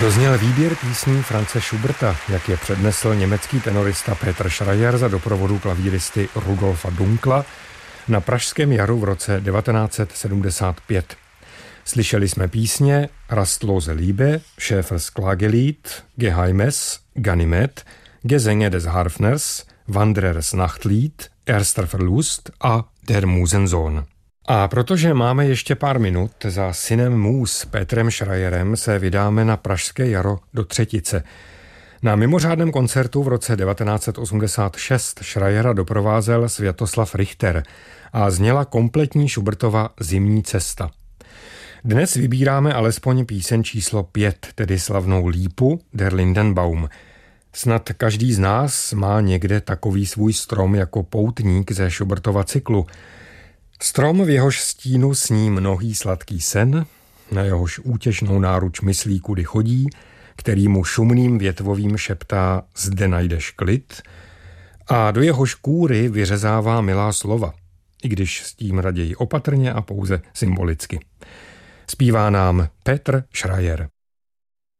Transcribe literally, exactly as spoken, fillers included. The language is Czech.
Dozněl výběr písní Franze Schuberta, jak je přednesl německý tenorista Peter Schreier za doprovodu klavíristy Rudolfa Dunkla na Pražském jaru v roce devatenáct set sedmdesát pět. Slyšeli jsme písně Rastlose Liebe, Schäfers Klagelied, Geheimes, Ganymed, Gesänge des Harfners, Wanderers Nachtlied, Erster Verlust a Der Musensohn. A protože máme ještě pár minut, za synem Mus Petrem Schreierem se vydáme na Pražské jaro do třetice. Na mimořádném koncertu v roce devatenáct set osmdesát šest Schreiera doprovázel Světoslav Richter a zněla kompletní Schubertova Zimní cesta. Dnes vybíráme alespoň píseň číslo pět, tedy slavnou Lípu, Der Lindenbaum. Snad každý z nás má někde takový svůj strom jako poutník ze Schubertova cyklu. Strom, v jehož stínu sní mnohý sladký sen, na jehož útěšnou náruč myslí, kudy chodí, který mu šumným větvovým šeptá zde najdeš klid, a do jehož kůry vyřezává milá slova, i když s tím raději opatrně a pouze symbolicky. Zpívá nám Petr Schreier.